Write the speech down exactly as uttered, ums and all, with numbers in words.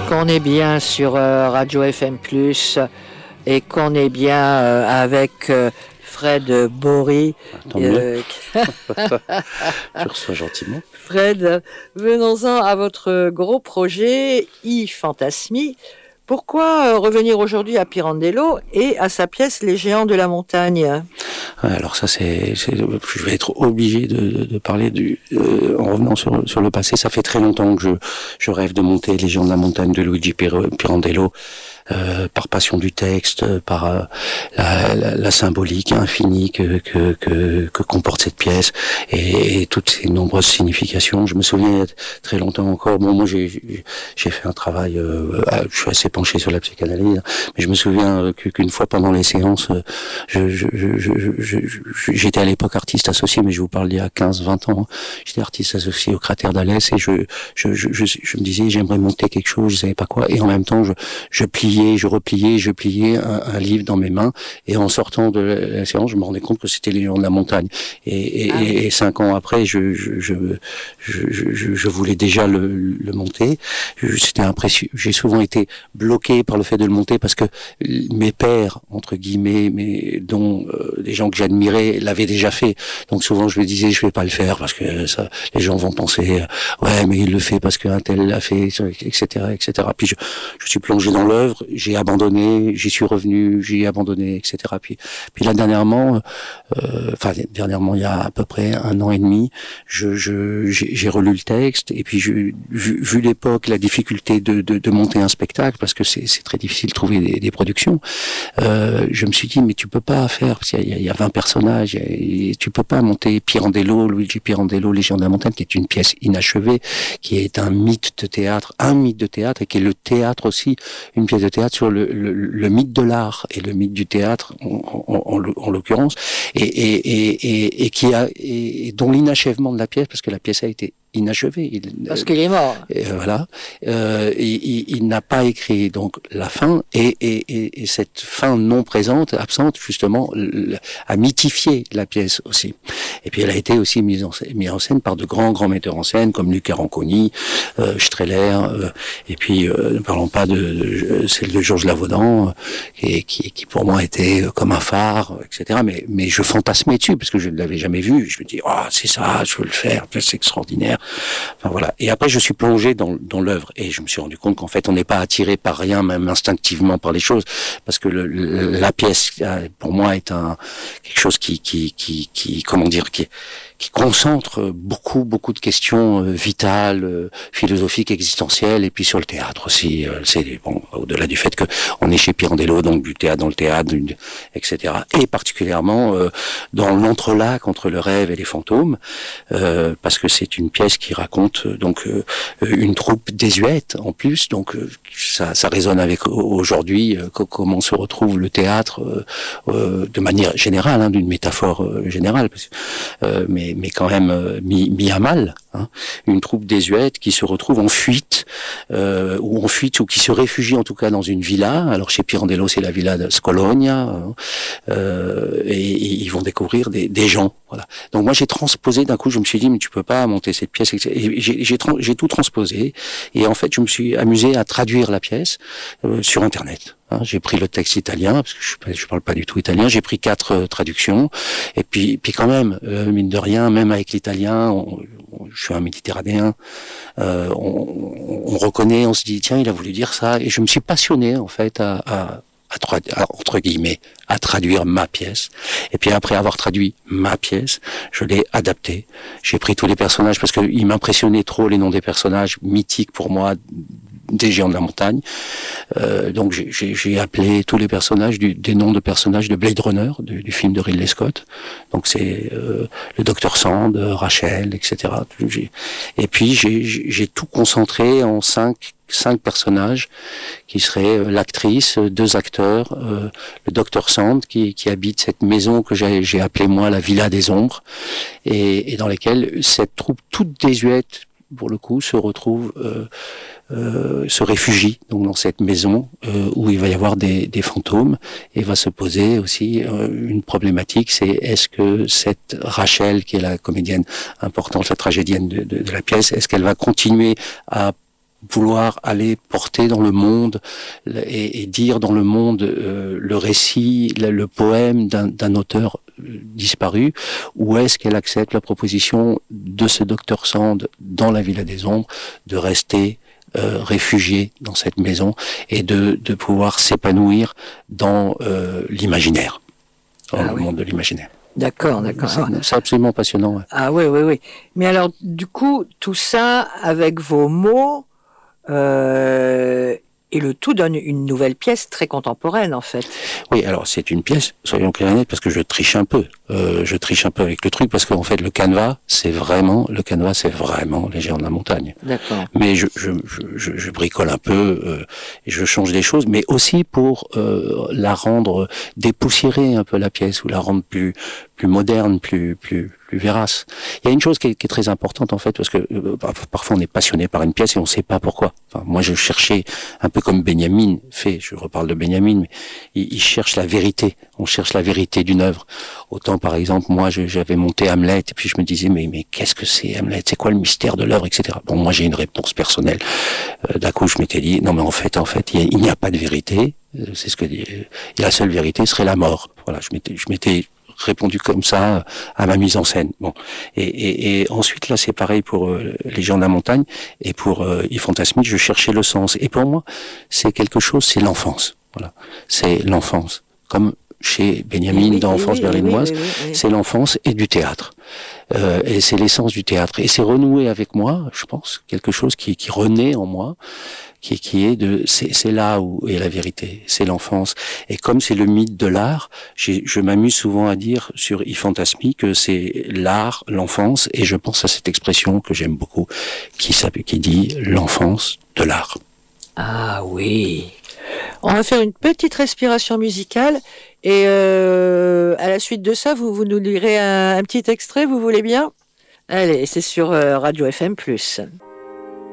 qu'on est bien sur euh, Radio F M plus, et qu'on est bien euh, avec euh, Fred Bory. Tant euh, mieux. Tu reçois gentiment. Fred, venons-en à votre gros projet, I Fantasmi. Pourquoi euh, revenir aujourd'hui à Pirandello et à sa pièce Les Géants de la Montagne? Alors ça, c'est, c'est, je vais être obligé de, de, de parler du, euh, en revenant sur, sur le passé. Ça fait très longtemps que je, je rêve de monter Les Géants de la Montagne de Luigi Pirandello. Euh, par passion du texte, par euh, la, la, la symbolique infinie que, que, que, que comporte cette pièce et, et toutes ses nombreuses significations. Je me souviens il y a très longtemps encore, bon moi j'ai, j'ai fait un travail, euh, je suis assez penché sur la psychanalyse, mais je me souviens qu'une fois pendant les séances, je, je, je, je, je, je, j'étais à l'époque artiste associé, mais je vous parle d'il y a quinze vingt ans, j'étais artiste associé au Cratère d'Alès et je, je, je, je, je me disais j'aimerais monter quelque chose, je savais pas quoi, et en même temps je, je pliais je repliais, je pliais un, un livre dans mes mains, et en sortant de la, la séance, je me rendais compte que c'était Les Géants de la Montagne. Et, et, ah oui. et cinq ans après, je, je, je, je, je, je voulais déjà le, le monter. Je, c'était impressionnant. J'ai souvent été bloqué par le fait de le monter parce que mes pairs, entre guillemets, mais dont euh, des gens que j'admirais, l'avaient déjà fait. Donc souvent, je me disais, je vais pas le faire parce que ça, les gens vont penser, euh, ouais, mais il le fait parce qu'un tel l'a fait, et cetera, et cetera. Puis je, je suis plongé dans l'œuvre. J'ai abandonné, j'y suis revenu, j'ai abandonné, et cetera. Puis, puis là dernièrement, euh, enfin dernièrement il y a à peu près un an et demi, je, je j'ai, j'ai relu le texte et puis je, vu, vu l'époque, la difficulté de, de, de monter un spectacle parce que c'est, c'est très difficile de trouver des, des productions. Euh, je me suis dit mais tu peux pas faire parce qu'il y a, il y a vingt personnages, et tu peux pas monter Pirandello, Luigi Pirandello, Les Géants de la Montagne, qui est une pièce inachevée, qui est un mythe de théâtre, un mythe de théâtre et qui est le théâtre aussi, une pièce de théâtre sur le, le, le mythe de l'art et le mythe du théâtre en, en, en, en l'occurrence, et, et, et, et, et qui a et dont l'inachèvement de la pièce, parce que la pièce a été inachevé. Il, Parce qu'il est mort. Et voilà. Euh, il, il n'a pas écrit donc la fin, et, et, et, et cette fin non présente, absente justement, a mythifié la pièce aussi. Et puis elle a été aussi mise en scène, mise en scène par de grands grands metteurs en scène comme Luca Ronconi, euh, Strehler, euh, et puis euh, ne parlons pas de, de celle de Georges Lavaudan, euh, qui, qui, qui pour moi était comme un phare, et cetera. Mais mais je fantasmais dessus parce que je ne l'avais jamais vu. Je me dis, oh c'est ça, je veux le faire, c'est extraordinaire. Enfin voilà. Et après, je suis plongé dans, dans l'œuvre et je me suis rendu compte qu'en fait, on n'est pas attiré par rien, même instinctivement par les choses, parce que le, le, la pièce, pour moi, est un quelque chose qui, qui, qui, qui comment dire, qui qui concentre beaucoup, beaucoup de questions euh, vitales, euh, philosophiques, existentielles, et puis sur le théâtre aussi. Euh, c'est bon, au-delà du fait que on est chez Pirandello, donc du théâtre dans le théâtre, et cetera. Et particulièrement euh, dans l'entrelac entre le rêve et les fantômes, euh, parce que c'est une pièce qui raconte euh, donc euh, une troupe désuète en plus, donc euh, ça, ça résonne avec aujourd'hui euh, comment se retrouve le théâtre euh, euh, de manière générale, hein, d'une métaphore euh, générale, parce que, euh, mais mais quand même euh, mis, mis à mal, hein. Une troupe désuète qui se retrouve en fuite, euh, ou en fuite, ou qui se réfugie en tout cas dans une villa. Alors chez Pirandello, c'est la villa de Scolonia, hein. euh, et, et ils vont découvrir des, des gens. Voilà. Donc moi j'ai transposé d'un coup, je me suis dit mais tu peux pas monter cette pièce. Et j'ai, j'ai, j'ai tout transposé, et en fait je me suis amusé à traduire la pièce euh, sur Internet. Hein, j'ai pris le texte italien parce que je, je parle pas du tout italien. J'ai pris quatre euh, traductions et puis, puis quand même, euh, mine de rien, même avec l'italien, on, on, je suis un méditerranéen. Euh, on, on reconnaît, on se dit tiens, il a voulu dire ça. Et je me suis passionné en fait à, à, à, à entre guillemets, à traduire ma pièce. Et puis après avoir traduit ma pièce, je l'ai adaptée. J'ai pris tous les personnages parce que il m'impressionnait trop les noms des personnages mythiques pour moi. Des Géants de la Montagne. Euh, donc j'ai, j'ai, j'ai appelé tous les personnages du, des noms de personnages de Blade Runner, du, du film de Ridley Scott. Donc c'est euh, le docteur Sand, Rachel, et cetera. J'ai, et puis j'ai, j'ai tout concentré en cinq cinq personnages qui seraient l'actrice, deux acteurs, euh, le docteur Sand qui, qui habite cette maison que j'ai, j'ai appelée moi la Villa des Ombres, et, et dans laquelle cette troupe toute désuète pour le coup se retrouve euh, Euh, se réfugie donc dans cette maison euh, où il va y avoir des, des fantômes, et va se poser aussi euh, une problématique, c'est est-ce que cette Rachel, qui est la comédienne importante, la tragédienne de, de, de la pièce, est-ce qu'elle va continuer à vouloir aller porter dans le monde et, et dire dans le monde euh, le récit, le, le poème d'un, d'un auteur disparu, ou est-ce qu'elle accepte la proposition de ce docteur Sand dans la Villa des Ombres de rester euh, réfugié dans cette maison et de, de pouvoir s'épanouir dans euh, l'imaginaire, dans ah, le oui. monde de l'imaginaire. D'accord, d'accord. C'est, c'est absolument passionnant. Ouais. Ah oui, oui, oui. Mais alors, du coup, tout ça avec vos mots, euh, et le tout donne une nouvelle pièce très contemporaine, en fait. Oui, alors c'est une pièce, soyons clairs et nets, parce que je triche un peu. Euh, je triche un peu avec le truc, parce qu'en fait, le canevas, c'est vraiment, le canevas, c'est vraiment les Géants de la montagne. D'accord. Mais je, je, je, je bricole un peu, euh, et je change des choses, mais aussi pour euh, la rendre, dépoussiérer un peu la pièce, ou la rendre plus, plus moderne, plus, plus, plus vérace. Il y a une chose qui est, qui est très importante en fait, parce que euh, parfois on est passionné par une pièce et on ne sait pas pourquoi. Enfin, moi, je cherchais un peu comme Benjamin fait. Je reparle de Benjamin, mais il, il cherche la vérité. On cherche la vérité d'une œuvre. Autant, par exemple, moi, je, j'avais monté Hamlet et puis je me disais, mais mais qu'est-ce que c'est Hamlet? C'est quoi le mystère de l'œuvre, et cetera. Bon, moi, j'ai une réponse personnelle. Euh, d'un coup, je m'étais dit, non, mais en fait, en fait, il, y a, il n'y a pas de vérité. C'est ce que dit. Et la seule vérité serait la mort. Voilà, je m'étais, je m'étais répondu comme ça à ma mise en scène. Bon, et, et, et ensuite là c'est pareil pour euh, les Géants de la montagne et pour euh, Yves Fantasmique, je cherchais le sens. Et pour moi, c'est quelque chose, c'est l'enfance. Voilà, c'est l'enfance. Comme chez Benjamin oui, dans Enfance oui, berlinoise, oui, oui, oui, oui. C'est l'enfance et du théâtre. Euh, et c'est l'essence du théâtre. Et c'est renoué avec moi, je pense, quelque chose qui, qui renaît en moi. Qui, qui est de, c'est, c'est là où est la vérité, c'est l'enfance. Et comme c'est le mythe de l'art, j'ai, je m'amuse souvent à dire sur Yves Fantasmique que c'est l'art, l'enfance, et je pense à cette expression que j'aime beaucoup, qui, qui dit l'enfance de l'art. Ah oui. On va faire une petite respiration musicale, et euh, à la suite de ça, vous, vous nous lirez un, un petit extrait, vous voulez bien ? Allez, c'est sur euh, Radio F M plus.